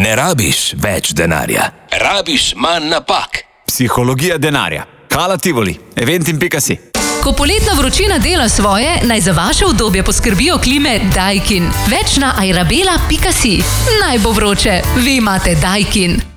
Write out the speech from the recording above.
Ne rabiš več denarja, rabiš manj napak. Psihologija denarja. Kala Tivoli, eventim.si. Ko poletna vročina dela svoje, naj za vaše udobje poskrbijo klime Daikin. Več na airabela.si. Naj bo vroče, vi imate Daikin.